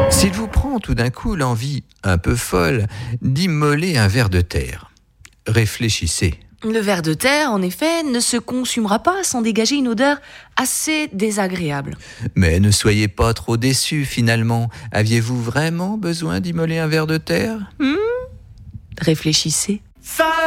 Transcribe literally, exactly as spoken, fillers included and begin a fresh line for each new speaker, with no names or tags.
S'il vous prend tout d'un coup l'envie un peu folle d'immoler un ver de terre, réfléchissez.
Le ver de terre, en effet, ne se consumera pas sans dégager une odeur assez désagréable.
Mais ne soyez pas trop déçus finalement. Aviez-vous vraiment besoin d'immoler un ver de terre ?
Hmm ? Réfléchissez.
Ça